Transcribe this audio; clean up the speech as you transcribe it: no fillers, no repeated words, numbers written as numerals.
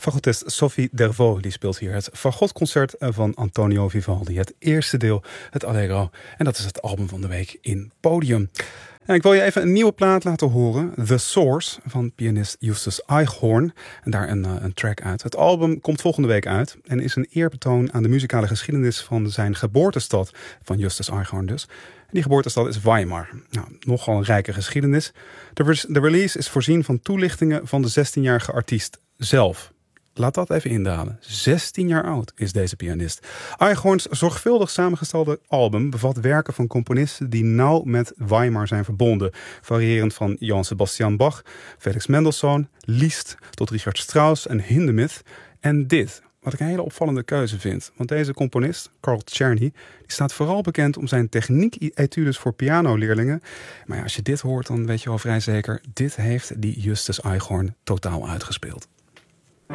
Fagotist Sophie Dervaux die speelt hier het fagotconcert van Antonio Vivaldi. Het eerste deel, het Allegro. En dat is het album van de week in Podium. En ik wil je even een nieuwe plaat laten horen. The Source van pianist Justus Eichhorn. En daar een track uit. Het album komt volgende week uit. En is een eerbetoon aan de muzikale geschiedenis van zijn geboortestad. Van Justus Eichhorn dus. En die geboortestad is Weimar. Nou, nogal een rijke geschiedenis. De release is voorzien van toelichtingen van de 16-jarige artiest zelf. Laat dat even indalen. 16 jaar oud is deze pianist. Eichhorns zorgvuldig samengestelde album bevat werken van componisten die nauw met Weimar zijn verbonden. Variërend van Johann Sebastian Bach, Felix Mendelssohn, Liszt tot Richard Strauss en Hindemith. En dit, wat ik een hele opvallende keuze vind. Want deze componist, Carl Czerny, die staat vooral bekend om zijn techniek-etudes voor pianoleerlingen. Maar ja, als je dit hoort, dan weet je wel vrij zeker, dit heeft die Justus Eichhorn totaal uitgespeeld.